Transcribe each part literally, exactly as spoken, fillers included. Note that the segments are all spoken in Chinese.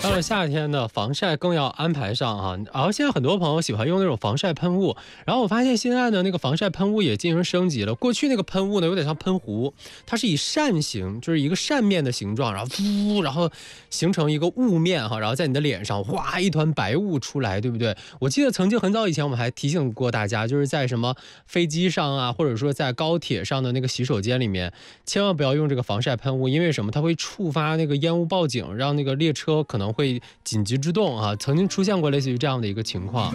到了夏天呢，防晒更要安排上哈。然后现在很多朋友喜欢用那种防晒喷雾，然后我发现现在呢，那个防晒喷雾也进行升级了。过去那个喷雾呢，有点像喷壶，它是以扇形，就是一个扇面的形状，然后噗，然后形成一个雾面哈，然后在你的脸上哗一团白雾出来，对不对？我记得曾经很早以前我们还提醒过大家，就是在什么飞机上啊，或者说在高铁上的那个洗手间里面，千万不要用这个防晒喷雾，因为什么？它会触发那个烟雾报警，让那个列车可能会紧急制动啊，曾经出现过类似于这样的一个情况。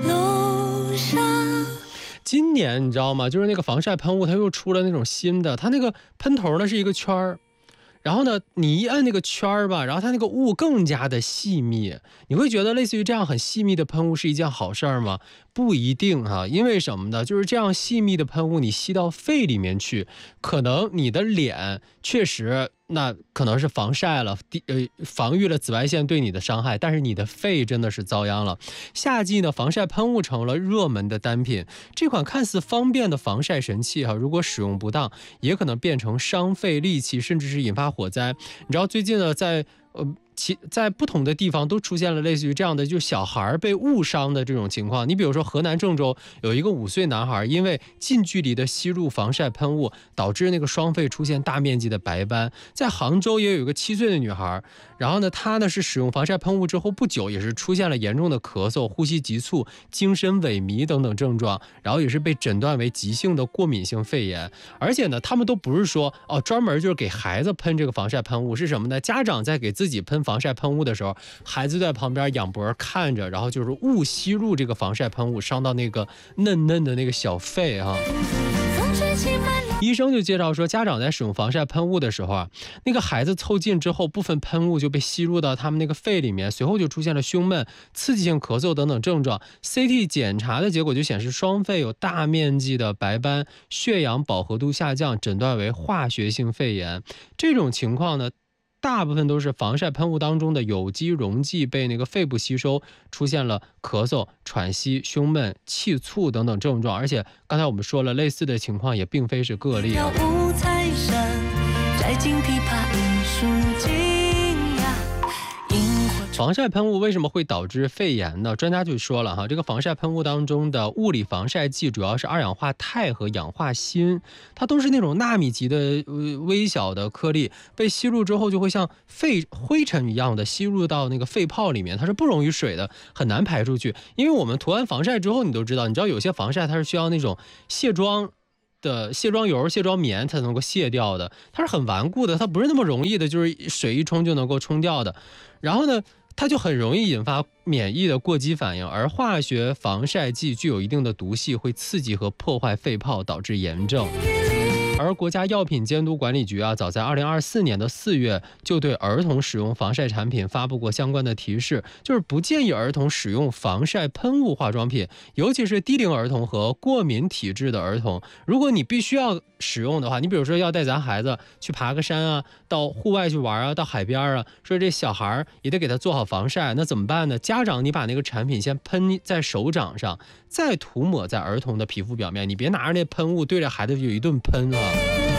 今年你知道吗？就是那个防晒喷雾，它又出了那种新的，它那个喷头呢是一个圈儿，然后呢，你一按那个圈儿吧，然后它那个雾更加的细密，你会觉得类似于这样很细密的喷雾是一件好事儿吗？不一定哈、啊，因为什么呢？就是这样细密的喷雾，你吸到肺里面去，可能你的脸确实那可能是防晒了，呃，防御了紫外线对你的伤害，但是你的肺真的是遭殃了。夏季呢，防晒喷雾成了热门的单品，这款看似方便的防晒神器哈、啊，如果使用不当，也可能变成伤肺利器，甚至是引发火灾。你知道最近呢，在呃。其在不同的地方都出现了类似于这样的，就小孩被误伤的这种情况。你比如说河南郑州有一个五岁男孩，因为近距离的吸入防晒喷雾，导致那个双肺出现大面积的白斑。在杭州也有一个七岁的女孩，然后呢，她呢是使用防晒喷雾之后不久，也是出现了严重的咳嗽、呼吸急促、精神萎靡等等症状，然后也是被诊断为急性的过敏性肺炎。而且呢，他们都不是说哦专门就是给孩子喷这个防晒喷雾，是什么呢？家长在给自己喷防晒喷雾的时候，孩子在旁边仰脖看着，然后就是误吸入这个防晒喷雾，伤到那个嫩嫩的那个小肺哈、啊。医生就介绍说，家长在使用防晒喷雾的时候啊，那个孩子凑近之后，部分喷雾就被吸入到他们那个肺里面，随后就出现了胸闷、刺激性咳嗽等等症状。C T 检查的结果就显示双肺有大面积的白斑，血氧饱和度下降，诊断为化学性肺炎。这种情况呢，大部分都是防晒喷雾当中的有机溶剂被那个肺部吸收，出现了咳嗽、喘息、胸闷、气促等等症状。而且刚才我们说了，类似的情况也并非是个例啊。防晒喷雾为什么会导致肺炎呢？专家就说了哈，这个防晒喷雾当中的物理防晒剂主要是二氧化钛和氧化锌，它都是那种纳米级的、呃、微小的颗粒，被吸入之后就会像肺灰尘一样的吸入到那个肺泡里面，它是不溶于水的，很难排出去。因为我们涂完防晒之后，你都知道，你知道有些防晒它是需要那种卸妆的卸妆油、卸妆棉才能够卸掉的，它是很顽固的，它不是那么容易的，就是水一冲就能够冲掉的。然后呢，它就很容易引发免疫的过激反应，而化学防晒剂具有一定的毒性，会刺激和破坏肺泡，导致炎症。而国家药品监督管理局啊，早在二零二四年的四月就对儿童使用防晒产品发布过相关的提示，就是不建议儿童使用防晒喷雾化妆品，尤其是低龄儿童和过敏体质的儿童。如果你必须要使用的话，你比如说要带咱孩子去爬个山啊，到户外去玩啊，到海边啊，说这小孩也得给他做好防晒，那怎么办呢？家长你把那个产品先喷在手掌上，再涂抹在儿童的皮肤表面，你别拿着那喷雾对着孩子就一顿喷啊。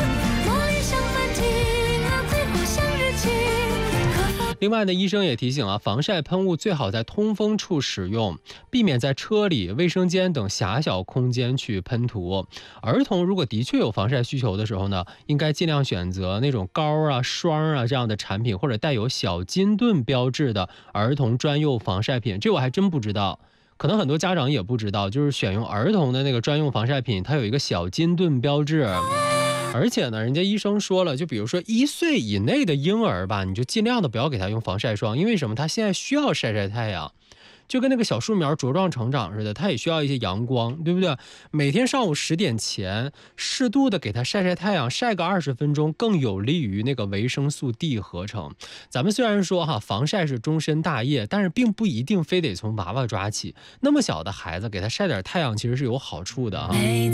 另外呢，医生也提醒啊，防晒喷雾最好在通风处使用，避免在车里、卫生间等狭小空间去喷涂。儿童如果的确有防晒需求的时候呢，应该尽量选择那种膏啊、霜啊这样的产品，或者带有小金盾标志的儿童专用防晒品。这我还真不知道，可能很多家长也不知道，就是选用儿童的那个专用防晒品，它有一个小金盾标志。而且呢，人家医生说了，就比如说一岁以内的婴儿吧，你就尽量的不要给他用防晒霜，因为什么？他现在需要晒晒太阳，就跟那个小树苗茁壮成长似的，他也需要一些阳光，对不对？每天上午十点前，适度的给他晒晒太阳，晒个二十分钟，更有利于那个维生素 D 合成。咱们虽然说哈，防晒是终身大业，但是并不一定非得从娃娃抓起，那么小的孩子给他晒点太阳，其实是有好处的啊。